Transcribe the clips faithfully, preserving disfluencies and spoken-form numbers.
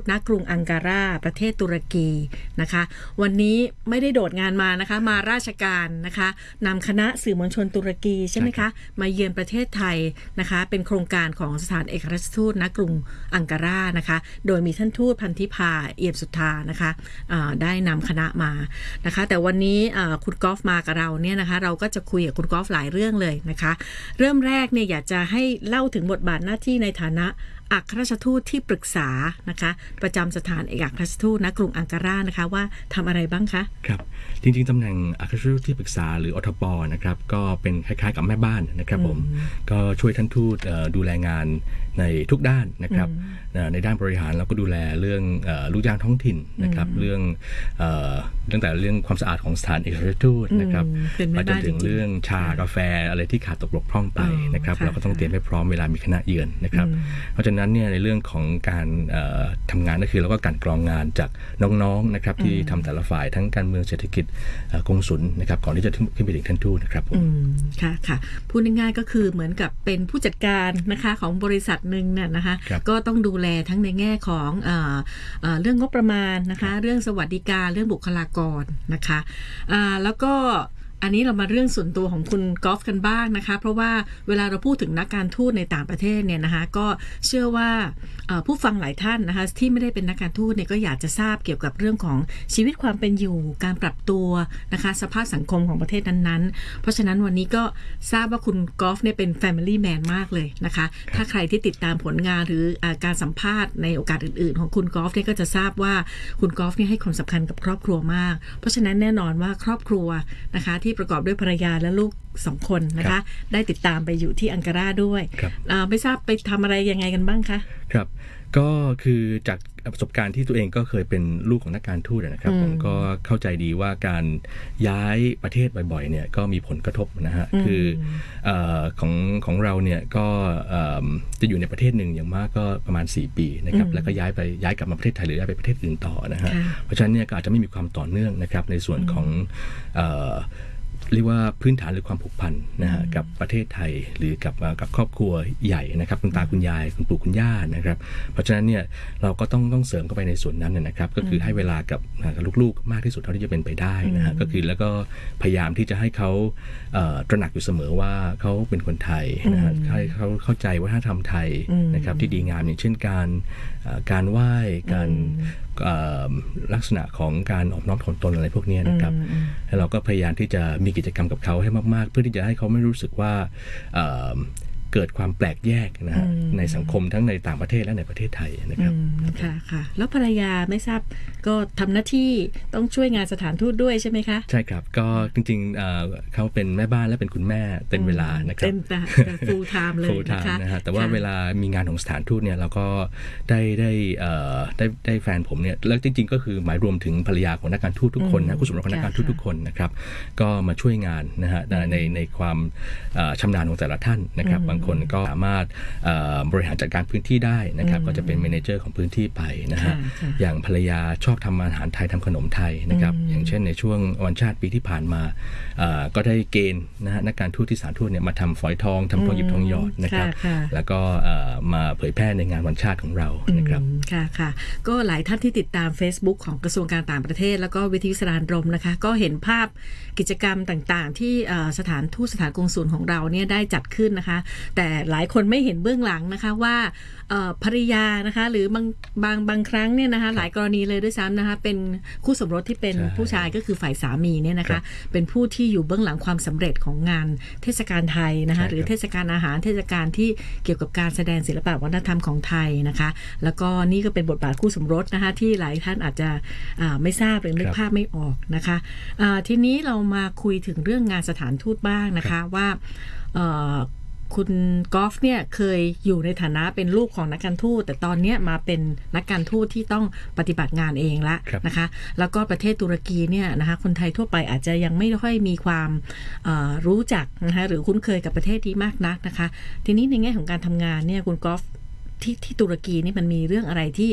ณกรุงอังการาประเทศตุรกีนะคะวันนี้ไม่ได้โดดงานมานะคะมาราชการนะคะนำคณะสื่อมวลชนตุรกีใช่ไหมคะมาเยือนประเทศไทยนะคะเป็นโครงการของสถานเอกอัครราชทูตณกรุงอังการานะคะโดยมีท่านทูตพันธิพาเอี่ยมสุทธานะคะได้นำคณะมานะคะแต่วันนี้คุณกอล์ฟมากับเราเนี่ยนะคะเราก็จะคุยกับคุณกอล์ฟหลายเรื่องเลยนะคะเริ่มแรกเนี่ยอยากจะให้เล่าถึงบทบาทหน้าที่ในฐานะอัครราชทูตที่ปรึกษานะคะประจำสถานเอกอัครราชทูตณกรุงอังการานะคะว่าทำอะไรบ้างคะครับจริงๆตำแหน่งอัครราชทูตที่ปรึกษาหรืออทปนะครับก็เป็นคล้ายๆกับแม่บ้านนะครับผมก็ช่วยท่านทูตดูแลงานในทุกด้านนะครับในด้านบริหารเราก็ดูแลเรื่องลูกจ้างท้องถิ่นนะครับเรื่องตั้งแต่เรื่องความสะอาดของสถานเอกอัครราชทูตนะครับไปจนถึงเรื่องชากาแฟอะไรที่ขาดตกบกพร่องไปนะครับเราก็ต้องเตรียมให้พร้อมเวลามีคณะเยือนนะครับเพราะฉะนั้นเนี่ยในเรื่องของการทำงานก็คือเราก็การกรองงานจากน้องๆนะครับที่ทำแต่ละฝ่ายทั้งการเมืองเศรษฐกิจกงสุลนะครับก่อนที่จะขึ้นไปถึงท่านทูตนะครับผมค่ะค่ะพูดง่ายๆก็คือเหมือนกับเป็นผู้จัดการนะคะของบริษัทหนึ่งเนี่ยนะคะก็ต้องดูแลทั้งในแง่ของเอ่อเอ่อเรื่องงบประมาณนะคะเรื่องสวัสดิการเรื่องบุคลากรนะคะอ่าแล้วก็อันนี้เรามาเรื่องส่วนตัวของคุณกอล์ฟกันบ้างนะคะเพราะว่าเวลาเราพูดถึงนักการทูตในต่างประเทศเนี่ยนะคะก็เชื่อว่าผู้ฟังหลายท่านนะคะที่ไม่ได้เป็นนักการทูตเนี่ยก็อยากจะทราบเกี่ยวกับเรื่องของชีวิตความเป็นอยู่การปรับตัวนะคะสภาพสังคมของประเทศนั้นๆเพราะฉะนั้นวันนี้ก็ทราบว่าคุณกอล์ฟเนี่ยเป็น Family Man มากเลยนะคะถ้าใครที่ติดตามผลงานหรือการสัมภาษณ์ในโอกาสอื่นๆของคุณกอล์ฟเนี่ยก็จะทราบว่าคุณกอล์ฟเนี่ยให้ความสำคัญกับครอบครัวมากเพราะฉะนั้นแน่นอนว่าครอบครัวนะคะที่ประกอบด้วยภรรยาและลูกสองคนนะคะได้ติดตามไปอยู่ที่อังการาด้วยไม่ทราบไปทำอะไรยังไงกันบ้างคะครับก็คือจากประสบการณ์ที่ตัวเองก็เคยเป็นลูกของนักการทูตนะครับผมก็เข้าใจดีว่าการย้ายประเทศบ่อยๆเนี่ยก็มีผลกระทบนะฮะคือเอ่อของของเราเนี่ยก็จะอยู่ในประเทศหนึ่งอย่างมากก็ประมาณสี่ปีนะครับแล้วก็ย้ายไปย้ายกลับมาประเทศไทยหรือย้ายไปประเทศอื่นต่อนะฮะเพราะฉะนั้นเนี่ยก็อาจจะไม่มีความต่อเนื่องนะครับในส่วนของเอ่อเรียกว่าพื้นฐานหรือความผูกพันนะฮะกับประเทศไทยหรือกับกับครอบครัวใหญ่นะครับคุณตาคุณยายคุณปู่คุณย่านะครับเพราะฉะนั้นเนี่ยเราก็ต้องต้องเสริมเข้าไปในส่วนนั้นนะครับก็คือให้เวลากับลูกๆมากที่สุดเท่าที่จะเป็นไปได้นะฮะก็คือแล้วก็พยายามที่จะให้เขาตระหนักอยู่เสมอว่าเขาเป็นคนไทยนะฮะให้เขาเข้าใจวัฒนธรรมไทยนะครับที่ดีงามอย่างเช่นการการไหว้การลักษณะของการออกน้อมถ่อมตนอะไรพวกนี้นะครับแล้วเราก็พยายามที่จะมีกิจกรรมกับเขาให้มากๆเพื่อที่จะให้เขาไม่รู้สึกว่าเกิดความแปลกแยกนะฮะในสังคมทั้งในต่างประเทศและในประเทศไทยนะครับค่ะค่ะแล้วภรรยาไม่ทราบก็ทำหน้าที่ต้องช่วยงานสถานทูตด้วยใช่ไหมคะใช่ครับก็จริงๆเขาเป็นแม่บ้านและเป็นคุณแม่เต็มเวลานะครับเต็มแต่ full time เลยนะคะนะฮะแต่ว่าเวลามีงานของสถานทูตเนี่ยเราก็ได้ได้ได้ได้แฟนผมเนี่ยแล้วจริงๆก็คือหมายรวมถึงภรรยาของนักการทูตทุกคนนะผู้สมรสของนักการทูตทุกคนนะครับก็มาช่วยงานนะฮะในในความชำนาญของแต่ละท่านนะครับบางคนก็สามารถบริหารจัดการพื้นที่ได้นะครับก็จะเป็นเมเนเจอร์ของพื้นที่ไปนะฮะอย่างภรรยาชอบทำอาหารไทยทำขนมไทยนะครับอย่างเช่นในช่วงวันชาติปีที่ผ่านมาก็ได้เกณฑ์นะฮะนักการทูตที่สถานทูตเนี่ยมาทำฝอยทองทำทองหยิบทองหยอดนะครับแล้วก็มาเผยแพร่ในงานวันชาติของเรานะครับค่ะค่ะก็หลายท่านที่ติดตาม Facebook ของกระทรวงการต่างประเทศแล้วก็วิทยุสรานรมนะคะก็เห็นภาพกิจกรรมต่างๆที่สถานทูตสถานกงสุลของเราเนี่ยได้จัดขึ้นนะคะแต่หลายคนไม่เห็นเบื้องหลังนะคะว่าภรรยานะคะหรือบางบางบางครั้งเนี่ยนะคะหลายกรณีเลยด้วยซ้ำนะคะเป็นคู่สมรสที่เป็นผู้ชายก็คือฝ่ายสามีเนี่ยนะคะเป็นผู้ที่อยู่เบื้องหลังความสำเร็จของงานเทศกาลไทยนะคะหรือเทศกาลอาหารเทศกาลที่เกี่ยวกับการแสดงศิลปะวัฒนธรรมของไทยนะคะแล้วก็นี่ก็เป็นบทบาทคู่สมรสนะคะที่หลายท่านอาจจะไม่ทราบหรือนึกภาพไม่ออกนะคะทีนี้เรามาคุยถึงเรื่องงานสถานทูตบ้างนะคะว่าคุณกอล์ฟเนี่ยเคยอยู่ในฐานะเป็นลูกของนักการทูตแต่ตอนนี้มาเป็นนักการทูตที่ต้องปฏิบัติงานเองละนะคะแล้วก็ประเทศตุรกีเนี่ยนะคะคนไทยทั่วไปอาจจะยังไม่ค่อยมีความรู้จักนะคะหรือคุ้นเคยกับประเทศนี้มากนักนะคะทีนี้ในแง่ของการทำงานเนี่ยคุณกอล์ฟที่ที่ตุรกีนี่มันมีเรื่องอะไรที่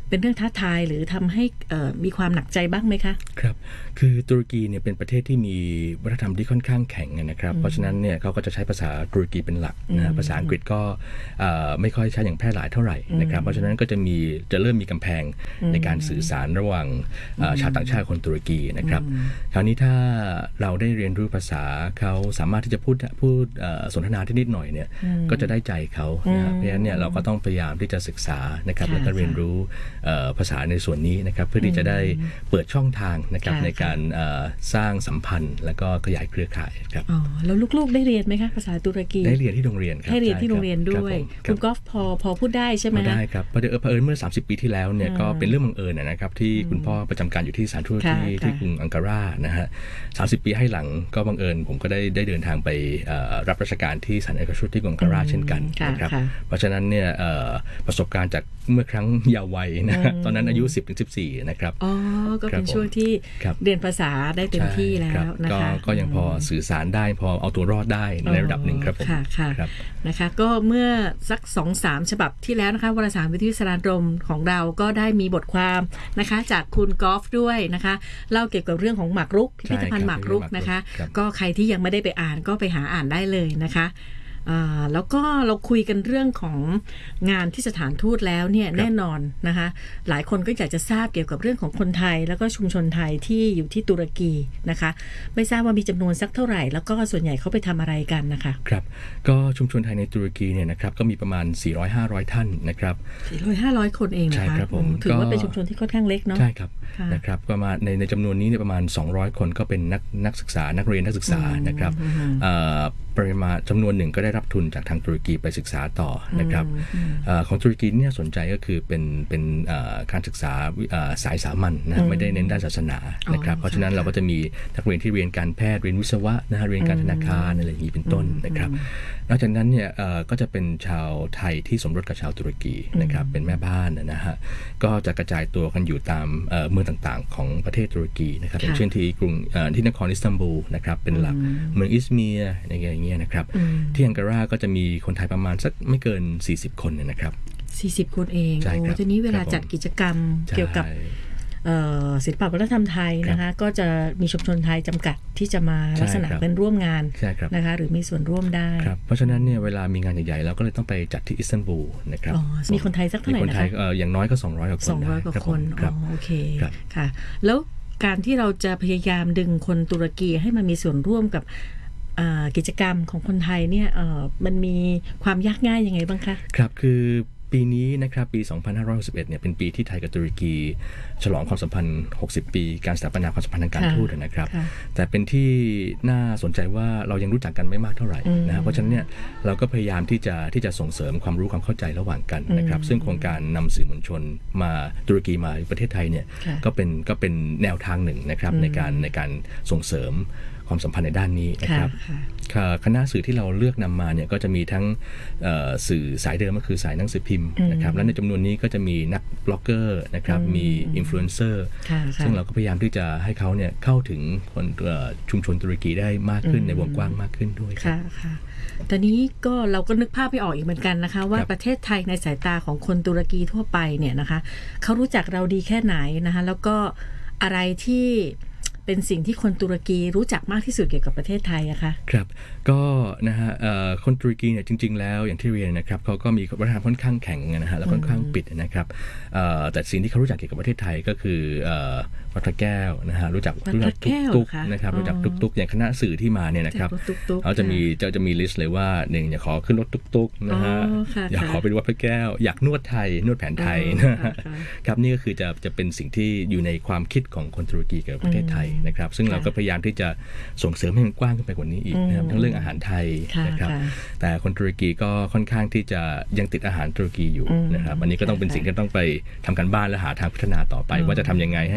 เป็นเรื่องท้าทายหรือทำให้มีความหนักใจบ้างไหมคะครับคือตุรกีเนี่ยเป็นประเทศที่มีวัฒนธรรมที่ค่อนข้างแข็งนะครับเพราะฉะนั้นเนี่ยเขาก็จะใช้ภาษาตุรกีเป็นหลักนะภาษาอังกฤษก็ไม่ค่อยใช้อย่างแพร่หลายเท่าไหร่นะครับเพราะฉะนั้นก็จะมีจะเริ่มมีกำแพงในการสื่อสารระหว่างชาวต่างชาติคนตุรกีนะครับคราวนี้ถ้าเราได้เรียนรู้ภาษาเขาสามารถที่จะพูดพูดสนทนาที่นิดหน่อยเนี่ยก็จะได้ใจเขานะเพราะฉะนั้นเนี่ยเราก็ต้องพยายามที่จะศึกษานะครับแล้วก็เรียนรู้ภาษาในส่วนนี้นะครับเพื่อที่จะได้เปิดช่องทางนะครับในการสร้างสัมพันธ์แล้วก็ขยายเครือข่ายครับอ๋อแล้วลูกๆได้เรียนไหมคะภาษาตุรกีได้เรียนที่โรงเรียนครับให้เรียนที่โรงเรียนด้วยคุณกอล์ฟพอพอพูดได้ใช่ไหมได้ครับเพราะเออเผอิญเมื่อสามสิบปีที่แล้วเนี่ยก็เป็นเรื่องบังเอิญนะครับที่คุณพ่อประจำการอยู่ที่สถานทูตที่ที่กรุงอังการานะฮะสามสิบปีให้หลังก็บังเอิญผมก็ได้ได้เดินทางไปรับราชการที่สถานเอกชนที่กรุงอังการาเช่นกันนะครับเพราะฉะนั้นเนี่ยประสบการณ์จากเมื่อครั้งเยาว์วัยนะตอนนั้นอายุ สิบถึงสิบสี่ นะครับอ๋อก็เป็นช่วงที่เรียนภาษาได้เต็มที่แล้วนะคะก็ยังพอสื่อสารได้พอเอาตัวรอดได้ในระดับหนึ่งครับผมค่ะค่ะนะคะก็เมื่อสัก สองสาม ฉบับที่แล้วนะคะวารสารวิทยุสารลมของเราก็ได้มีบทความนะคะจากคุณกอล์ฟด้วยนะคะเล่าเกี่ยวกับเรื่องของหมากรุกพิพิธภัณฑ์หมากรุกนะคะก็ใครที่ยังไม่ได้ไปอ่านก็ไปหาอ่านได้เลยนะคะแล้วก็เราคุยกันเรื่องของงานที่สถานทูตแล้วเนี่ยแน่นอนนะคะหลายคนก็อยากจะทราบเกี่ยวกับเรื่องของคนไทยแล้วก็ชุมชนไทยที่อยู่ที่ตุรกีนะคะไม่ทราบว่ามีจำนวนสักเท่าไหร่แล้วก็ส่วนใหญ่เขาไปทำอะไรกันนะคะครับก็ชุมชนไทยในตุรกีเนี่ยนะครับก็มีประมาณ สี่ร้อยห้าร้อย ท่านนะครับสี่ร้อยห้าร้อย คนเองนะคะใช่ครับผมถือว่าเป็นชุมชนที่ค่อนข้างเล็กเนาะใช่ครับนะครับประมาณในในจำนวนนี้เนี่ยประมาณสองร้อยคนก็เป็นนักนักศึกษานักเรียนนักศึกษานะครับปริมาณจำนวนหนึ่งก็ได้รับทุนจากทางตุรกีไปศึกษาต่อนะครับของตุรกีเนี่ยสนใจก็คือเป็นเป็นการศึกษาสายสามัญนะไม่ได้เน้นด้านศาสนานะครับเพราะฉะนั้นเราก็จะมีนักเรียนที่เรียนการแพทย์เรียนวิศวะนะเรียนการธนาคารอะไรอย่างนี้เป็นต้นนะครับนอกจากนั้นเนี่ยก็จะเป็นชาวไทยที่สมรสกับชาวตุรกีนะครับเป็นแม่บ้านนะฮะก็จะกระจายตัวกันอยู่ตามเมืองต่างๆของประเทศตุรกีนะครับอย่างเช่นที่กรุงที่นครอิสตันบูลนะครับเป็นหลักเมืองอิสเมียร์อะไรอย่างเงี้ยนะครับที่อังการาก็จะมีคนไทยประมาณสักไม่เกินสี่สิบคนนะครับสี่สิบคนเองโอ้ทีนี้เวลาจัดกิจกรรมเกี่ยวกับศิลปวัฒนธรรมไทยนะคะก็จะมีชุมชนไทยจำกัดที่จะมาลักษณะเป็นร่วมงานนะคะหรือมีส่วนร่วมได้เพราะฉะนั้นเนี่ยเวลามีงานใหญ่ๆเราก็เลยต้องไปจัดที่อิสตันบูลนะครับมีคนไทยสักเท่าไหร่นะคะอย่างน้อยก็สองร้อยกว่าคนสองร้อยกว่าคนอ๋อโอเคค่ะแล้วการที่เราจะพยายามดึงคนตุรกีให้มามีส่วนร่วมกับกิจกรรมของคนไทยเนี่ยมันมีความยากง่ายยังไงบ้างคะครับคือปีนี้นะครับปีสองพันห้าร้อยหกสิบเอ็ดเนี่ยเป็นปีที่ไทยกับตุรกีฉลองความสัมพันธ์หกสิบปีการสถาปนาความสัมพันธ์ทางการทูตนะครับแต่เป็นที่น่าสนใจว่าเรายังรู้จักกันไม่มากเท่าไหร่นะเพราะฉะนั้นเนี่ยเราก็พยายามที่จะที่จะส่งเสริมความรู้ความเข้าใจระหว่างกันนะครับซึ่งโครงการนำสื่อมวลชนมาตุรกีมาประเทศไทยเนี่ยก็เป็นก็เป็นแนวทางหนึ่งนะครับในการในการส่งเสริมความสัมพันธ์ในด้านนี้นะครับคณะสื่อที่เราเลือกนำมาเนี่ยก็จะมีทั้งสื่อสายเดิมก็คือสายหนังสือพิมพ์นะครับและในจำนวนนี้ก็จะมีนักบล็อกเกอร์นะครับมีอินฟลูเอนเซอร์ซึ่งเราก็พยายามที่จะให้เขาเนี่ยเข้าถึงคนชุมชนตุรกีได้มากขึ้นในวงกว้างมากขึ้นด้วยครับตอนนี้ก็เราก็นึกภาพไม่ออกอีกเหมือนกันนะคะว่าประเทศไทยในสายตาของคนตุรกีทั่วไปเนี่ยนะคะเขารู้จักเราดีแค่ไหนนะคะแล้วก็อะไรที่เป็นสิ่งที่คนตุรกีรู้จักมากที่สุดเกี่ยวกับประเทศไทยอะคะครับก็นะฮะคนตุรกีเนี่ยจริงๆแล้วอย่างที่เรียนนะครับเขาก็มีวัฒนธรรมค่อนข้างแข็งนะฮะแล้วค่อนข้างปิดนะครับแต่สิ่งที่เขารู้จักเกี่ยวกับประเทศไทยก็คือวัดพระแก้วนะฮะรู้จักรู้จักตุ๊กๆนะครับรู้จักตุ๊กๆอย่างคณะสื่อที่มาเนี่ยนะครับเขาจะมีจะจะมีลิสต์เลยว่าหนึ่งอยากขอขึ้นรถตุ๊กๆนะฮะอยากขอไปดูวัดพระแก้วอยากนวดไทยนวดแผนไทยนะครับนี่ก็คือจะจะเป็นสิ่งที่อยู่ในความคิดของคนตุรกีกับประเทศไทยนะครับซึ่งเราก็พยายามที่จะส่งเสริมให้มันกว้างขึ้นไปกว่านี้อีกนะครับทั้งเรื่องอาหารไทยนะครับแต่คนตุรกีก็ค่อนข้างที่จะยังติดอาหารตุรกีอยู่นะครับอันนี้ก็ต้องเป็นสิ่งที่ต้องไปทำการบ้านและหาทางพัฒนาต่อไปว่าจะทำยังไงให้อาหารไท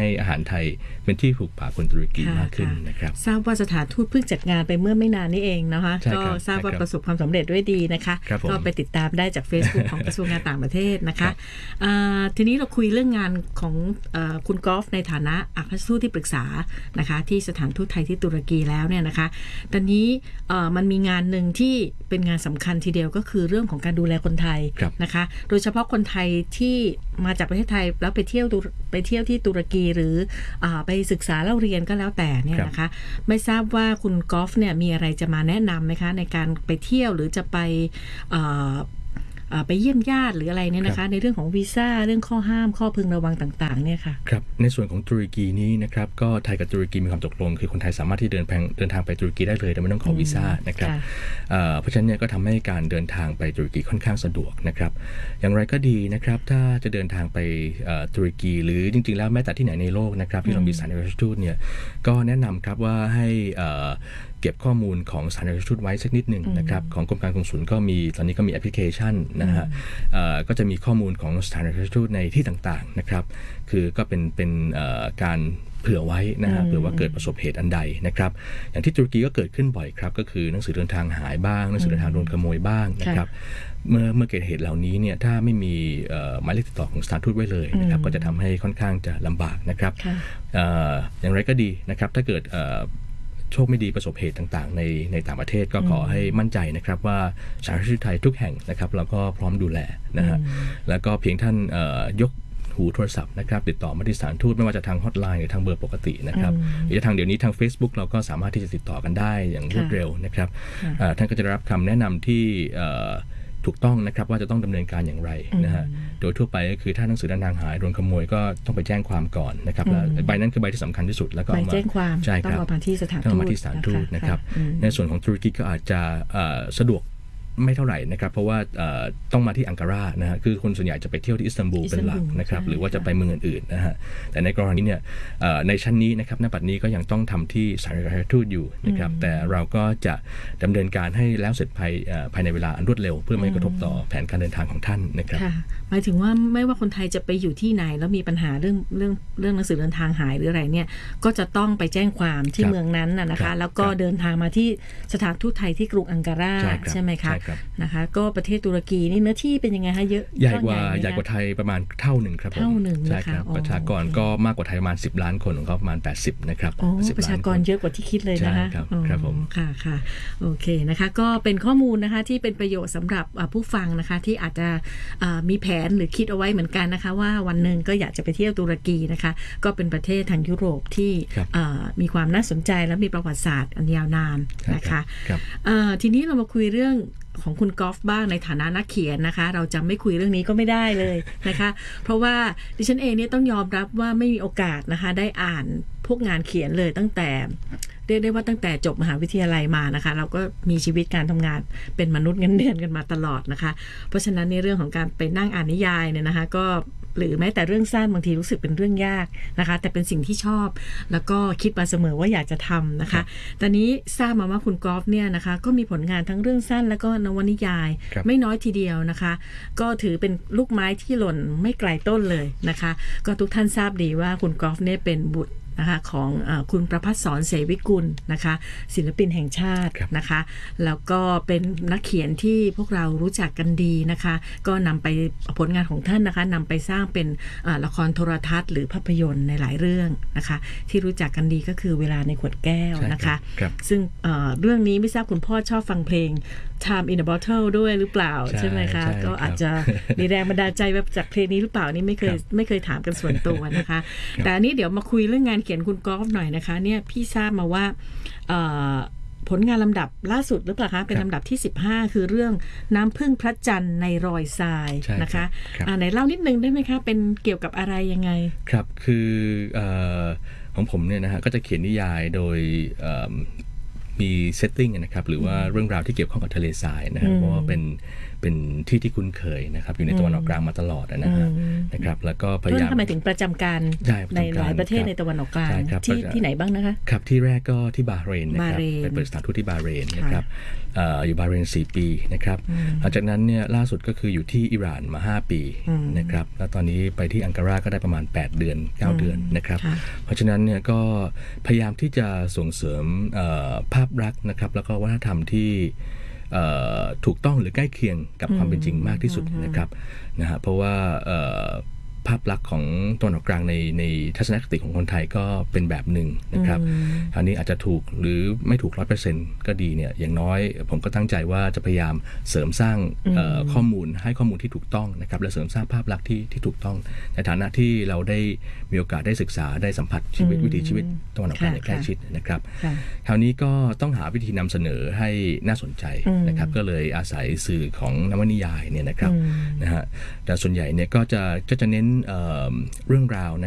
ไทยเป็นที่ถูกปากคนตุรกีมากขึ้นนะครับทราบว่าสถานทูตเพิ่งจัดงานไปเมื่อไม่นานนี้เองนะคะก็ทราบว่าประสบความสำเร็จด้วยดีนะคะก็ไปติดตามได้จาก Facebook ของกระทรวงการต่างประเทศนะคะทีนี้เราคุยเรื่องงานของคุณกอล์ฟในฐานะอัครราชทูตที่ปรึกษานะคะที่สถานทูตไทยที่ตุรกีแล้วเนี่ยนะคะตอนนี้มันมีงานหนึ่งที่เป็นงานสำคัญทีเดียวก็คือเรื่องของการดูแลคนไทยนะคะโดยเฉพาะคนไทยที่มาจากประเทศไทยแล้วไปเที่ยวไปเที่ยวที่ตุรกีหรือไปศึกษาเล่าเรียนก็แล้วแต่เนี่ยนะคะไม่ทราบว่าคุณกอล์ฟเนี่ยมีอะไรจะมาแนะนำไหมคะในการไปเที่ยวหรือจะไปไปเยี่ยมญาติหรืออะไรเนี่ยนะคะในเรื่องของวีซ่าเรื่องข้อห้ามข้อพึงระวังต่างๆเนี่ยค่ะครับในส่วนของตุรกีนี้นะครับก็ไทยกับตุรกีมีความตกลงคือคนไทยสามารถที่เดินทางเดินทางไปตุรกีได้เลยโดยไม่ต้องขอวีซ่านะครับเพราะฉะนั้นเนี่ยก็ทำให้การเดินทางไปตุรกีค่อนข้างสะดวกนะครับอย่างไรก็ดีนะครับถ้าจะเดินทางไปตุรกีหรือจริงๆแล้วแม้แต่ที่ไหนในโลกนะครับที่เรามีสถานเอกอัครราชทูตเนี่ยก็แนะนำครับว่าให้เก็บข้อมูลของสถานเอกอัครราชทูตไว้สักนิดหนึ่งนะครับของกรมการกงสุลก็มีตอนนี้ก็มีแอปพลิเคชันนะฮะก็จะมีข้อมูลของสถานเอกอัครราชทูตในที่ต่างๆนะครับคือก็เป็นเป็นการเผื่อไว้นะฮะเผื่อว่าเกิดประสบเหตุอันใดนะครับอย่างที่ตุรกีก็เกิดขึ้นบ่อยครับก็คือหนังสือเดินทางหายบ้างหนังสือเดินทางโดนขโมยบ้างนะครับเมื่อเมื่อเกิดเหตุเหล่านี้เนี่ยถ้าไม่มีหมายเลขติดต่อของสถานทูตไว้เลยนะครับก็จะทำให้ค่อนข้างจะลำบากนะครับอย่างไรก็ดีนะครับถ้าเกิดโชคไม่ดีประสบเหตุต่างๆในในต่างประเทศก็ขอให้มั่นใจนะครับว่าสถานทูตไทยทุกแห่งนะครับเราก็พร้อมดูแลนะฮะแล้วก็เพียงท่านยกหูโทรศัพท์นะครับติดต่อมาที่สถานทูตไม่ว่าจะทางฮอตไลน์หรือทางเบอร์ปกตินะครับหรือทางเดี๋ยวนี้ทาง Facebook เราก็สามารถที่จะติดต่อกันได้อย่างรวดเร็วนะครับท่านก็จะรับคำแนะนำที่ถูกต้องนะครับว่าจะต้องดำเนินการอย่างไรนะฮะโดยทั่วไปก็คือถ้าหนังสือเดินทางหายโดนขโมยก็ต้องไปแจ้งความก่อนนะครับแล้วใบนั้นคือใบที่สำคัญที่สุดแล้วก็ใบแจ้งความต้องมาที่สถานทูตต้องมาที่สถานทูตนะครับในส่วนของตุรกีก็อาจจะสะดวกไม่เท่าไหร่นะครับเพราะว่าต้องมาที่อังการานะฮะคือคนส่วนใหญ่จะไปเที่ยวที่อิสตันบูลเป็นหลักนะครับหรือว่าจะไปเมืองอื่นๆนะฮะแต่ในกรณีเนี่ยในชั้นนี้นะครับณบัดนี้ก็ยังต้องทำที่สถานเอกอัครราชทูตอยู่นะครับแต่เราก็จะดำเนินการให้แล้วเสร็จภายภายในเวลาอันรวดเร็วเพื่อไม่กระทบต่อแผนการเดินทางของท่านนะครับหมายถึงว่าไม่ว่าคนไทยจะไปอยู่ที่ไหนแล้วมีปัญหาเรื่องเรื่องเรื่องหนังสือเดินทางหายหรืออะไรเนี่ยก็จะต้องไปแจ้งความที่เมืองนั้นนะคะแล้วก็เดินทางมาที่สถานทูตไทยที่กรุงอังการาใช่ไหมคะนะคะก็ประเทศตุรกีนี่เนื้อที่เป็นยังไงคะเยอะใหญ่กว่าใหญ่กว่าไทยประมาณเท่าหนึ่งครับเท่าหนึ่งใช่ครับประชากรก็มากกว่าไทยประมาณสิบล้านคนของเขาประมาณแปดสิบนะครับประชากรเยอะกว่าที่คิดเลยนะคะครับผมค่ะค่ะโอเคนะคะก็เป็นข้อมูลนะคะที่เป็นประโยชน์สำหรับผู้ฟังนะคะที่อาจจะมีแผนหรือคิดเอาไว้เหมือนกันนะคะว่าวันหนึ่งก็อยากจะไปเที่ยวตุรกีนะคะก็เป็นประเทศทางยุโรปที่มีความน่าสนใจและมีประวัติศาสตร์อันยาวนานนะคะทีนี้เรามาคุยเรื่องของคุณกอล์ฟบ้างในฐานะนักเขียนนะคะเราจะไม่คุยเรื่องนี้ก็ไม่ได้เลยนะคะเพราะว่าดิฉันเองเนี่ยต้องยอมรับว่าไม่มีโอกาสนะคะได้อ่านพวกงานเขียนเลยตั้งแต่เรียกได้ว่าตั้งแต่จบมหาวิทยาลัยมานะคะเราก็มีชีวิตการทำงานเป็นมนุษย์เงินเดือนกันมาตลอดนะคะเพราะฉะนั้นในเรื่องของการไปนั่งอ่านนิยายเนี่ยนะคะก็หรือแม้แต่เรื่องสั้นบางทีรู้สึกเป็นเรื่องยากนะคะแต่เป็นสิ่งที่ชอบแล้วก็คิดมาเสมอว่าอยากจะทำนะคะตอนนี้ทราบมาว่าคุณกอล์ฟเนี่ยนะคะก็มีผลงานทั้งเรื่องสั้นแล้วก็นวนิยายไม่น้อยทีเดียวนะคะก็ถือเป็นลูกไม้ที่หล่นไม่ไกลต้นเลยนะคะก็ทุกท่านทราบดีว่าคุณกอล์ฟเนี่ยเป็นบุตรนะคะของเอ่อคุณประภัสสรเสวิกุลนะคะศิลปินแห่งชาตินะคะแล้วก็เป็นนักเขียนที่พวกเรารู้จักกันดีนะคะก็นำไปผลงานของท่านนะคะนำไปสร้างเป็นละครโทรทัศน์หรือภาพยนตร์ในหลายเรื่องนะคะที่รู้จักกันดีก็คือเวลาในขวดแก้วนะคะซึ่งเอ่อเรื่องนี้ไม่ทราบคุณพ่อชอบฟังเพลง Time in a Bottle ด้วยหรือเปล่าใช่ไหมคะก็อาจจะมีแรงบันดาลใจแบบจากเพลงนี้หรือเปล่านี่ไม่เคยไม่เคยถามกันส่วนตัวนะคะแต่อันนี้เดี๋ยวมาคุยเรื่องงานเขียนคุณกอล์ฟหน่อยนะคะเนี่ยพี่ทราบมาว่าผลงานลำดับล่าสุดหรือเปล่าคะเป็นลำดับที่สิบห้าคือเรื่องน้ำพึ่งพระจันทร์ในรอยทรายนะคะไหนเล่านิดนึงได้ไหมคะเป็นเกี่ยวกับอะไรยังไงครับคือของผมเนี่ยนะฮะก็จะเขียนนิยายโดยมีเซตติ้งนะครับหรือว่าเรื่องราวที่เกี่ยวข้องกับทะเลทรายนะครับเพราะว่าเป็นเป็นที่ที่คุ้นเคยนะครับอยู่ในตะวันออกกลางมาตลอดนะฮะนะครับแล้วก็พยายามทำไมถึงประจำการในหลายประเทศในตะวันออกกลางที่ที่ไหนบ้างนะคะครับที่แรกก็ที่บาห์เรนนะครับไปเปิดสถานทูตที่บาห์เรนนะครับอยู่บาห์เรนสี่ปีนะครับหลังจากนั้นเนี่ยล่าสุดก็คืออยู่ที่อิหร่านมาห้าปีนะครับแล้วตอนนี้ไปที่อังการาก็ได้ประมาณแปดเดือนเก้าเดือนนะครับเพราะฉะนั้นเนี่ยก็พยายามที่จะส่งเสริมภาพลักษณ์นะครับแล้วก็วัฒนธรรมที่ถูกต้องหรือใกล้เคียงกับความเป็นจริงมากที่สุดนะครับนะฮะเพราะว่าภาพลักษณ์ของตะวันออกกลางในในทัศนคติของคนไทยก็เป็นแบบหนึ่งนะครับคราวนี้อาจจะถูกหรือไม่ถูก ร้อยเปอร์เซ็นต์ ก็ดีเนี่ยอย่างน้อยผมก็ตั้งใจว่าจะพยายามเสริมสร้างข้อมูลให้ข้อมูลที่ถูกต้องนะครับและเสริมสร้างภาพลักษณ์ที่ที่ถูกต้องในฐานะที่เราได้มีโอกาสได้ศึกษาได้สัมผัสชีวิตวิถีชีวิตตะวันออกกลางใกล้ชิดนะครับคราวนี้ก็ต้องหาวิธีนำเสนอให้น่าสนใจนะครับก็เลยอาศัยสื่อของนวนิยายเนี่ยนะครับนะฮะแต่ส่วนใหญ่เนี่ยก็จะก็จะเน้นเรื่องราว